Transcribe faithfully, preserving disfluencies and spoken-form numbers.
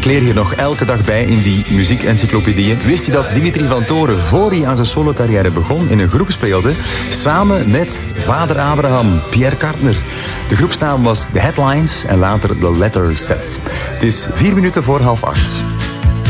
leer je nog elke dag bij in die muziekencyclopedieën. Wist je dat Dimitri van Toren, voor hij aan zijn solo-carrière begon, in een groep speelde, samen met vader Abraham, Pierre Kartner. De groepsnaam was The Headlines en later The Letter Sets. Het is vier minuten voor half acht.